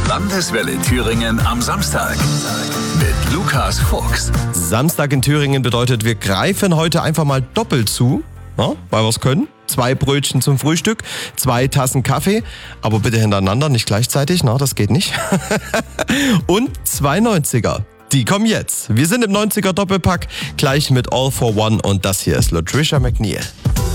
Landeswelle Thüringen am Samstag mit Lukas Fuchs. Samstag in Thüringen bedeutet, wir greifen heute einfach mal doppelt zu, weil wir es können. 2 Brötchen zum Frühstück, 2 Tassen Kaffee, aber bitte hintereinander, nicht gleichzeitig, das geht nicht. Und 2 90er. Die kommen jetzt. Wir sind im 90er Doppelpack, gleich mit All for One und das hier ist Latricia McNeil.